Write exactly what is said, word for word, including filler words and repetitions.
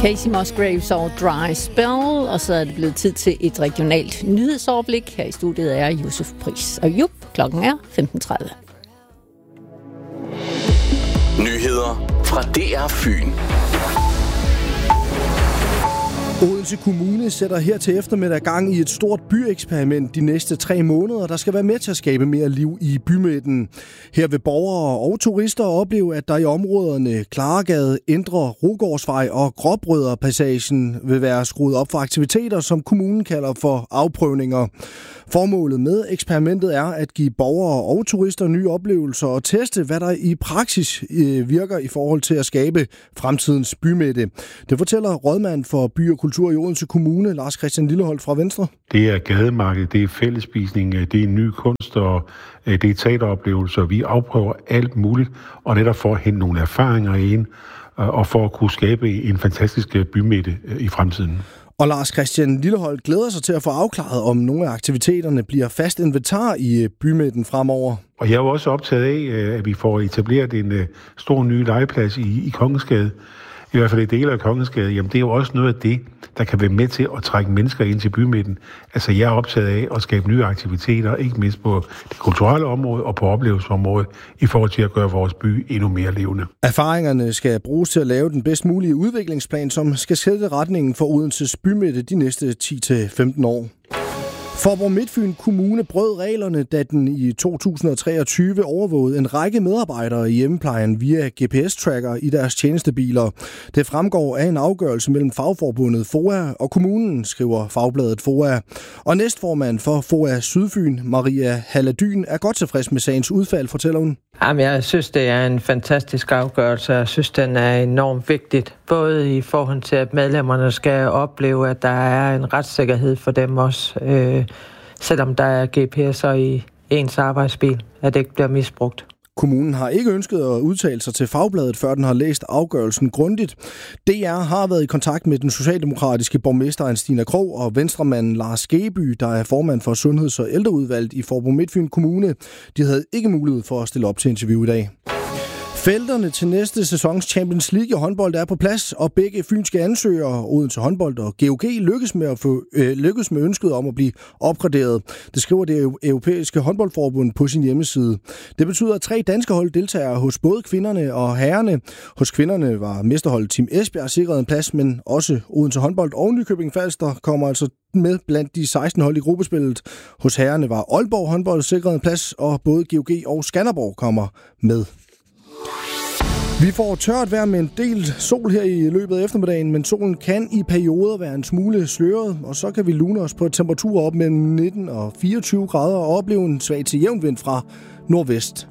Casey Musgraves og Dry Spell, og så er det blevet tid til et regionalt nyhedsoverblik. Her i studiet er Josef Pris og Jup. Klokken er femten tredive. Nyheder fra D R Fyn. Odense Kommune sætter her til eftermiddag gang i et stort byeksperiment de næste tre måneder, der skal være med til at skabe mere liv i bymidten. Her vil borgere og turister opleve, at der i områderne Klaregade, Indre Rugårdsvej og Gråbrødrepassagen vil være skruet op for aktiviteter, som kommunen kalder for afprøvninger. Formålet med eksperimentet er at give borgere og turister nye oplevelser og teste, hvad der i praksis virker i forhold til at skabe fremtidens bymidte. Det fortæller rådmand for by og kultur i Odense Kommune, Lars Christian Lilleholdt fra Venstre. Det er gademarked, det er fællesspisning, det er ny kunst og det er teateroplevelser. Vi afprøver alt muligt, og netop for at hente nogle erfaringer ind og for at kunne skabe en fantastisk bymidte i fremtiden. Og Lars Christian Lilleholdt glæder sig til at få afklaret, om nogle af aktiviteterne bliver fast inventar i bymidten fremover. Og jeg er jo også optaget af, at vi får etableret en stor ny legeplads i, i Kongensgade. I hvert fald i dele af Kongensgade. Jamen det er jo også noget af det, der kan være med til at trække mennesker ind til bymidten. Altså jeg er optaget af at skabe nye aktiviteter, ikke mindst på det kulturelle område og på oplevelsesområdet, i forhold til at gøre vores by endnu mere levende. Erfaringerne skal bruges til at lave den bedst mulige udviklingsplan, som skal sætte retningen for Odenses bymidte de næste ti til femten år. Faaborg Midtfyn Kommune brød reglerne, da den i to tusind treogtyve overvågede en række medarbejdere i hjemmeplejen via G P S-tracker i deres tjenestebiler. Det fremgår af en afgørelse mellem fagforbundet F O A og kommunen, skriver fagbladet F O A. Og næstformand for F O A Sydfyn, Maria Halladyn, er godt tilfreds med sagens udfald, fortæller hun. Jamen, jeg synes, det er en fantastisk afgørelse. Jeg synes, den er enormt vigtigt. Både i forhold til, at medlemmerne skal opleve, at der er en retssikkerhed for dem også. Øh, selvom der er G P S'er i ens arbejdsbil, at det ikke bliver misbrugt. Kommunen har ikke ønsket at udtale sig til fagbladet, før den har læst afgørelsen grundigt. D R har været i kontakt med den socialdemokratiske borgmester Anstina Krog og venstremanden Lars Skæby, der er formand for Sundheds- og Ældreudvalget i Faaborg Midtfyn Kommune. De havde ikke mulighed for at stille op til interview i dag. Felterne til næste sæsons Champions League håndbold er på plads, og begge fynske ansøgere, Odense Håndbold og G O G, lykkes med, at få, øh, lykkes med ønsket om at blive opgraderet. Det skriver det europæiske håndboldforbund på sin hjemmeside. Det betyder, at tre danske hold deltager hos både kvinderne og herrerne. Hos kvinderne var mesterholdet Team Esbjerg sikret en plads, men også Odense Håndbold og Nykøbing Falster kommer altså med blandt de seksten hold i gruppespillet. Hos herrerne var Aalborg Håndbold sikret en plads, og både G O G og Skanderborg kommer med. Vi får tørt vejr med en del sol her i løbet af eftermiddagen, men solen kan i perioder være en smule sløret, og så kan vi lune os på temperaturer op mellem nitten og fireogtyve grader og opleve en svag til jævn vind fra nordvest.